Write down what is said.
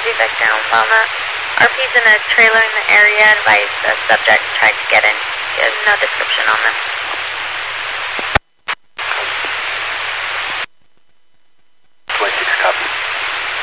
Vectown Walnut. RP's in a trailer in the area. Advised the subject tried to get in. There's no description on them.